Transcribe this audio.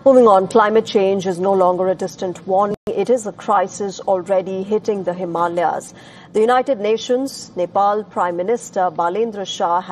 Moving on, climate change is no longer a distant warning. It is a crisis already hitting the Himalayas. The United Nations Nepal Prime Minister Balendra Shah